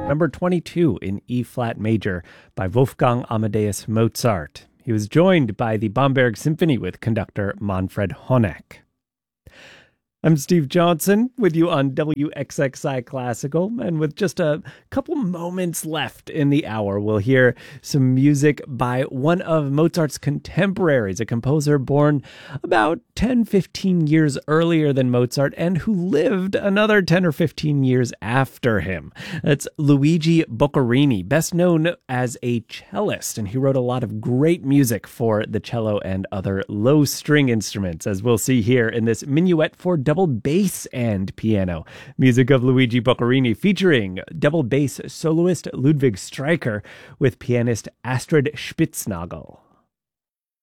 Number 22 in E-flat major by Wolfgang Amadeus Mozart. He was joined by the Bamberg Symphony with conductor Manfred Honeck. I'm Steve Johnson with you on WXXI Classical, and with just a couple moments left in the hour, we'll hear some music by one of Mozart's contemporaries, a composer born about 10-15 years earlier than Mozart and who lived another 10 or 15 years after him. That's Luigi Boccherini, best known as a cellist, and he wrote a lot of great music for the cello and other low-string instruments, as we'll see here in this minuet for double bass and piano. Music of Luigi Boccherini featuring double bass soloist Ludwig Streicher with pianist Astrid Spitznagel.